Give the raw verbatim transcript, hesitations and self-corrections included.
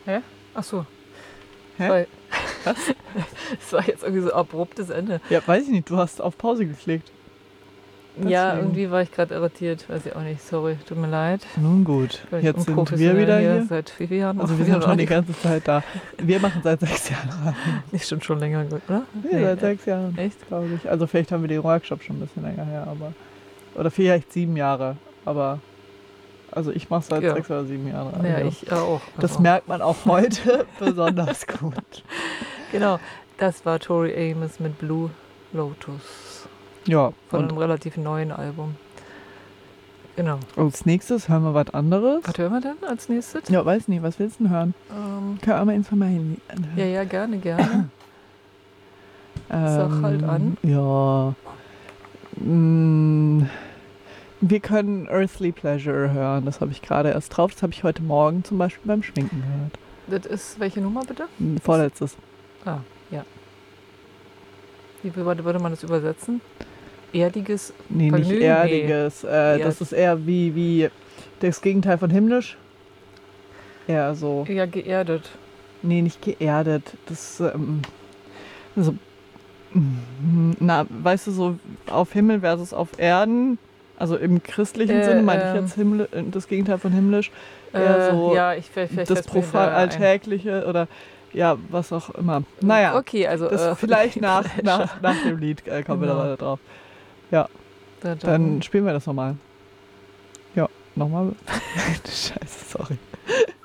Hä? Ach so. Hä? Weil, Was? das war jetzt irgendwie so ein abruptes Ende. Ja, weiß ich nicht, du hast auf Pause geklickt. Ja, Deswegen. irgendwie war ich gerade irritiert. Weiß ich auch nicht. Sorry, tut mir leid. Nun gut, Völlig jetzt sind wir unprofessionell wieder hier. Seit wie vielen Jahren? Also wir machen sind schon die Radio? ganze Zeit da. Wir machen seit sechs Jahren Radio. Nicht schon schon länger, oder? Nee, seit sechs Jahren, Echt? glaube ich. Also vielleicht haben wir den Workshop schon ein bisschen länger her, aber... Oder vielleicht sieben Jahre, aber... Also ich mache seit Ja. sechs oder sieben Jahren Radio. Ja, ich auch. Das Also. merkt man auch heute besonders gut. Genau, das war Tori Amos mit Blue Lotus. Ja, Von und einem relativ neuen Album. Genau. als nächstes hören wir was anderes. Was hören wir denn als nächstes? Ja, weiß nicht, was willst du denn hören? Ähm, Können wir einmal eins von meinem Handy anhören? ja, ja, gerne, gerne. Ähm, Sag halt an. Ja. Mm, Wir können Earthly Pleasure hören. Das habe ich gerade erst drauf. Das habe ich heute Morgen zum Beispiel beim Schminken gehört. Das ist, welche Nummer bitte? Vorletztes. Ah, ja. Wie würde, würde man das übersetzen? Erdiges Nee, nicht Vergnügen? erdiges. Äh, Eher- das ist eher wie, wie das Gegenteil von himmlisch. Eher so. Nee, ja, geerdet. Nee, nicht geerdet. Das ähm, so. mm, Na, weißt du, so auf Himmel versus auf Erden. Also im christlichen Äh, Sinne meine ich ähm, jetzt Himmel, das Gegenteil von himmlisch. Eher Äh, so ja, ich vielleicht, vielleicht das fällt's mir profan da ein. alltägliche oder ja, was auch immer. Naja, Okay, also das äh, vielleicht nach, nach, nach dem Lied äh, kommen wir Genau. da weiter drauf. da- Dann dann- spielen wir das nochmal. Ja, nochmal. Scheiße, sorry.